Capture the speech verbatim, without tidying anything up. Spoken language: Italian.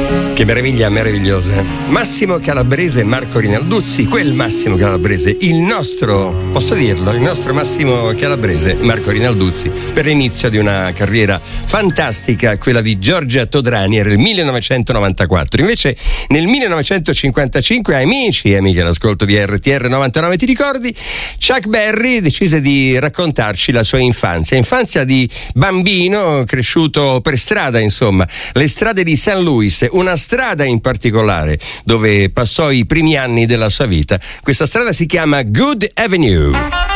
Che meraviglia meravigliosa. Massimo Calabrese e Marco Rinalduzzi, quel Massimo Calabrese, il nostro, posso dirlo, il nostro Massimo Calabrese, Marco Rinalduzzi, per l'inizio di una carriera fantastica, quella di Giorgia Todrani, era il millenovecentonovantaquattro. Invece nel millenovecentocinquantacinque, amici e amiche all'ascolto di R T R novantanove, ti ricordi? Chuck Berry decise di raccontarci la sua infanzia, infanzia di bambino cresciuto per strada, insomma, le strade di Saint Louis, una strada in particolare dove passò i primi anni della sua vita. Questa strada si chiama Good Avenue.